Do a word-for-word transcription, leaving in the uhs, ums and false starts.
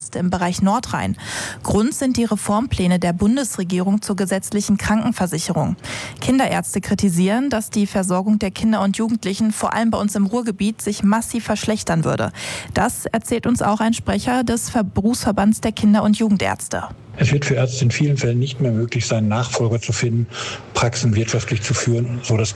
Ärzte im Bereich Nordrhein. Grund sind die Reformpläne der Bundesregierung zur gesetzlichen Krankenversicherung. Kinderärzte kritisieren, dass die Versorgung der Kinder und Jugendlichen vor allem bei uns im Ruhrgebiet sich massiv verschlechtern würde. Das erzählt uns auch ein Sprecher des Berufsverbands der Kinder- und Jugendärzte. Es wird für Ärzte in vielen Fällen nicht mehr möglich sein, Nachfolger zu finden, Praxen wirtschaftlich zu führen, sodass